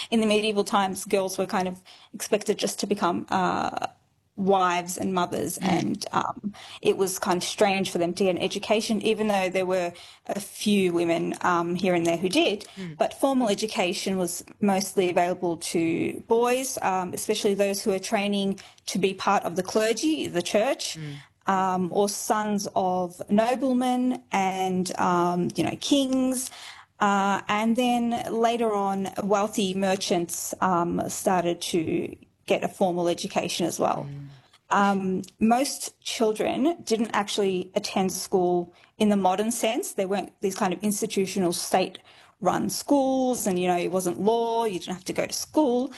in the medieval times, girls were kind of expected just to become wives and mothers, and it was kind of strange for them to get an education, even though there were a few women here and there who did. But formal education was mostly available to boys, especially those who are training to be part of the clergy, the church. Or sons of noblemen and, kings. And then later on, wealthy merchants started to get a formal education as well. Most children didn't actually attend school in the modern sense. There weren't these kind of institutional state-run schools, and, it wasn't law. You didn't have to go to school.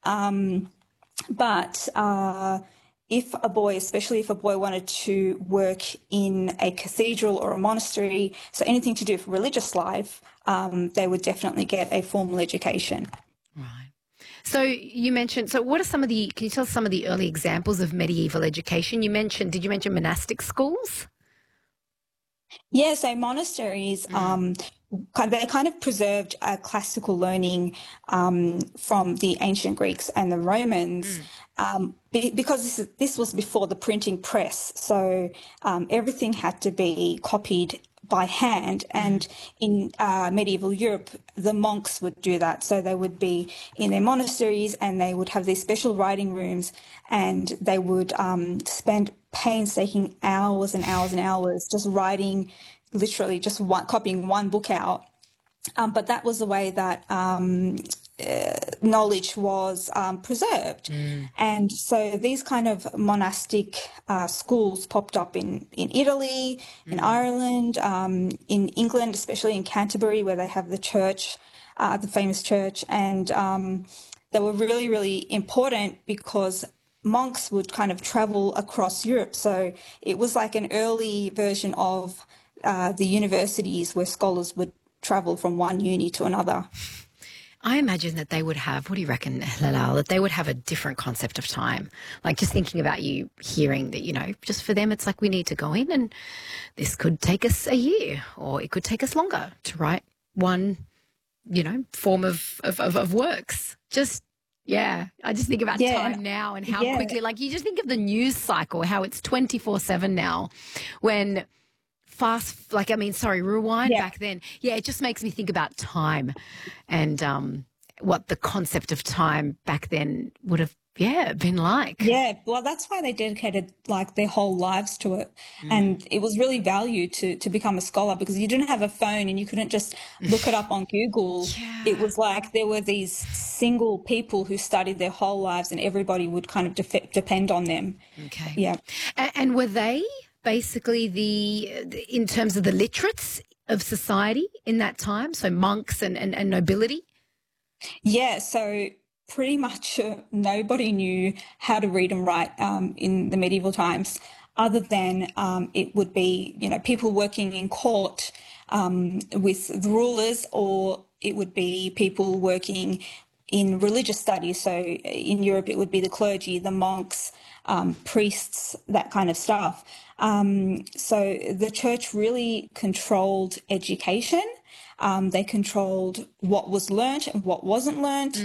But if a boy, especially if a boy wanted to work in a cathedral or a monastery, so anything to do with religious life, they would definitely get a formal education. Right. So you mentioned, what are can you tell us some of the early examples of medieval education? Did you mention monastic schools? Yeah, so monasteries, they kind of preserved classical learning from the ancient Greeks and the Romans, because this was before the printing press. So everything had to be copied by hand, and in medieval Europe, the monks would do that. So they would be in their monasteries, and they would have these special writing rooms, and they would spend painstaking hours and hours and hours just writing, literally just copying one book out. But that was the way that knowledge was preserved. And so these kind of monastic schools popped up in Italy, in Ireland, in England, especially in Canterbury, where they have the church, the famous church. And they were really, really important because monks would kind of travel across Europe. So it was like an early version of the universities where scholars would travel from one uni to another. I imagine that they would have, what do you reckon, Lalal, that they would have a different concept of time. Like just thinking about you hearing that, just for them, it's like we need to go in and this could take us a year or it could take us longer to write one, form of works. I just think about time now and how quickly, like you just think of the news cycle, how it's 24/7 now when rewind back then. Yeah, it just makes me think about time and what the concept of time back then would have, been like. Yeah, well, that's why they dedicated like their whole lives to it. And it was really valued to become a scholar, because you didn't have a phone and you couldn't just look it up on Google. It was like there were these single people who studied their whole lives, and everybody would kind of depend on them. Okay. Yeah. And were they basically in terms of the literates of society in that time, so monks and nobility? Yeah, so pretty much nobody knew how to read and write in the medieval times, other than it would be, people working in court with the rulers, or it would be people working in religious studies. So in Europe, it would be the clergy, the monks, priests, that kind of stuff. So the church really controlled education. They controlled what was learnt and what wasn't learnt.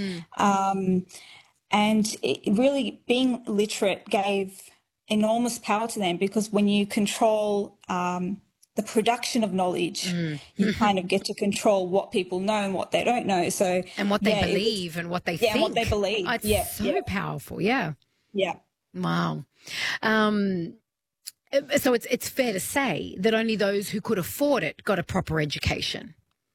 And it really, being literate gave enormous power to them, because when you control the production of knowledge, you kind of get to control what people know and what they don't know. So and what they believe and what they think. And what they believe. Oh, it's so powerful. Yeah. Yeah. Wow. So it's fair to say that only those who could afford it got a proper education.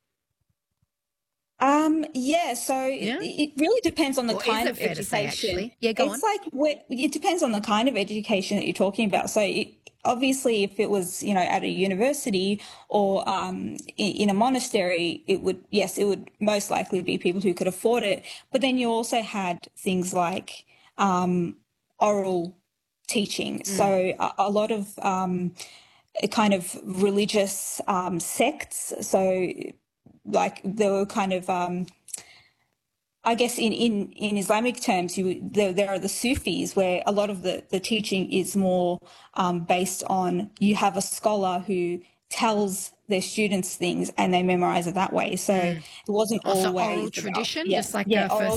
It really depends on the kind of education. Yeah, go on. It's like it depends on the kind of education that you're talking about. So obviously, if it was, at a university or in a monastery, it would most likely be people who could afford it. But then you also had things like oral teaching. So a lot of kind of religious sects. So like there were kind of, I guess in Islamic terms, there are the Sufis, where a lot of the teaching is more based on, you have a scholar who tells their students things and they memorize it that way. So it wasn't always oral tradition, about, just like the first